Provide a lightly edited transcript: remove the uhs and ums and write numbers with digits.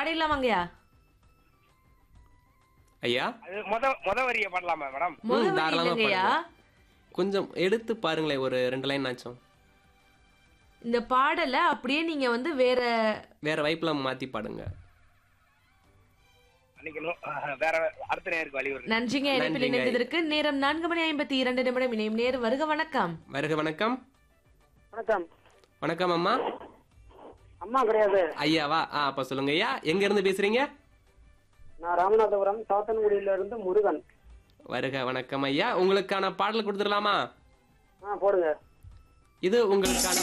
பாடிடலாமாங்கய்யா? ஐயா அது முத வரிய பாடலாமா மேடம்? முத வரி தாராளமா இல்லைங்கய்யா. கொஞ்சம் எடுத்து பாருங்களேன், ஒரு 2 லைன் ஆச்சும். இந்த பாடல அப்படியே நீங்க வந்து வேற வேற வைப்ல மாத்தி பாடுங்க. மன்னிக்கணும். வேற அடுத்த நேருக்கு வழி வருது. நன்றிங்க இணைப்பில் நன்றிங்க. இணைந்ததற்கு. நேரம் 4:52 இணையும் நேர் வருக வணக்கம். வருக வணக்கம். வணக்கம். வணக்கம் அம்மா. அம்மா கிடையாது. ஐயாவா? அப்ப சொல்லுங்க ஐயா, எங்க இருந்து பேசுறீங்க? நான் ராமநாதபுரம் சாத்தன்குடியில இருந்து முருகன். வருக வணக்கம் ஐயா. உங்களுக்கான பாடல் கொடுத்துடலாமா? போடுங்க. இது உங்களுக்கான